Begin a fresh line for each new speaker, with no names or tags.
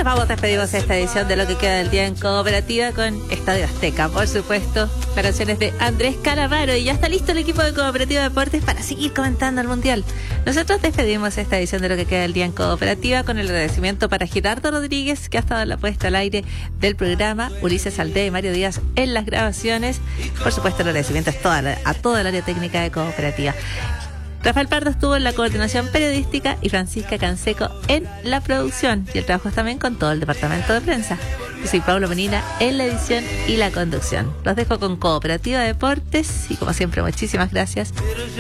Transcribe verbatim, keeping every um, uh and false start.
nos vamos, despedimos esta edición de Lo que queda del día en Cooperativa con Estadio Azteca, por supuesto. Las canciones de Andrés Calamaro, y ya está listo el equipo de Cooperativa Deportes para seguir comentando el Mundial. Nosotros despedimos esta edición de Lo que queda del día en Cooperativa con el agradecimiento para Gerardo Rodríguez, que ha estado en la puesta al aire del programa, Ulises Aldea y Mario Díaz en las grabaciones. Por supuesto, el agradecimiento es toda la, a toda el área técnica de Cooperativa. Rafael Pardo estuvo en la coordinación periodística y Francisca Canseco en la producción, y el trabajo es también con todo el departamento de prensa. Yo soy Pablo Menina en la edición y la conducción. Los dejo con Cooperativa Deportes y, como siempre, muchísimas gracias